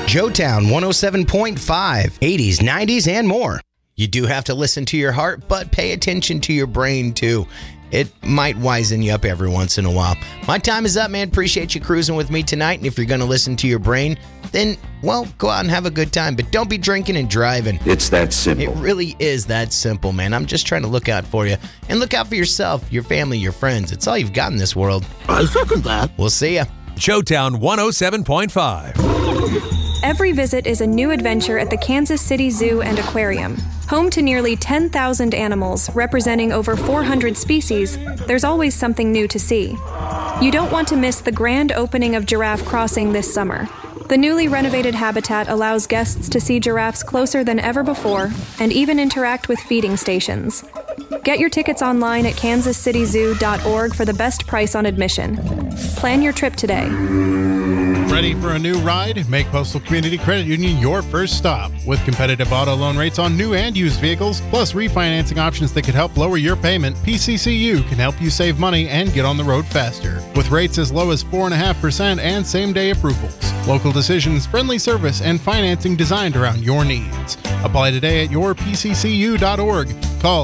Joetown 107.5, 80s, 90s, and more. You do have to listen to your heart, but pay attention to your brain too. It might wizen you up every once in a while. My time is up, man. Appreciate you cruising with me tonight. And if you're going to listen to your brain, then, well, go out and have a good time. But don't be drinking and driving. It's that simple. It really is that simple, man. I'm just trying to look out for you. And look out for yourself, your family, your friends. It's all you've got in this world. I second that. We'll see ya. Joetown 107.5. Every visit is a new adventure at the Kansas City Zoo and Aquarium. Home to nearly 10,000 animals representing over 400 species, there's always something new to see. You don't want to miss the grand opening of Giraffe Crossing this summer. The newly renovated habitat allows guests to see giraffes closer than ever before and even interact with feeding stations. Get your tickets online at kansascityzoo.org for the best price on admission. Plan your trip today. Ready for a new ride? Make Postal Community Credit Union your first stop. With competitive auto loan rates on new and used vehicles, plus refinancing options that could help lower your payment, PCCU can help you save money and get on the road faster. With rates as low as 4.5% and same-day approvals. Local decisions, friendly service, and financing designed around your needs. Apply today at yourpccu.org. Call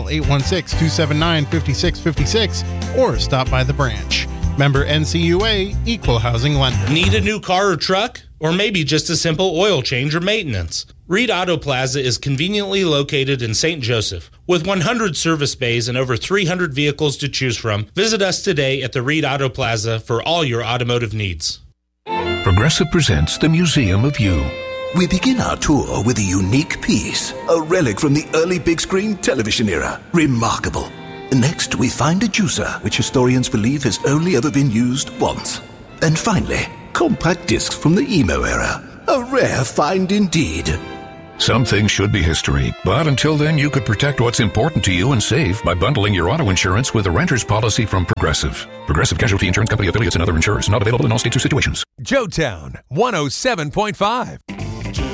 816-279-5656 or stop by the branch. Member NCUA, Equal Housing Lender. Need a new car or truck? Or maybe just a simple oil change or maintenance? Reed Auto Plaza is conveniently located in St. Joseph. With 100 service bays and over 300 vehicles to choose from, visit us today at the Reed Auto Plaza for all your automotive needs. Progressive presents the Museum of You. We begin our tour with a unique piece, a relic from the early big screen television era. Remarkable. Next, we find a juicer, which historians believe has only ever been used once. And finally, compact discs from the emo era. A rare find indeed. Some things should be history, but until then, you could protect what's important to you and save by bundling your auto insurance with a renter's policy from Progressive. Progressive Casualty Insurance Company affiliates and other insurers. Not available in all states or situations. Joetown 107.5.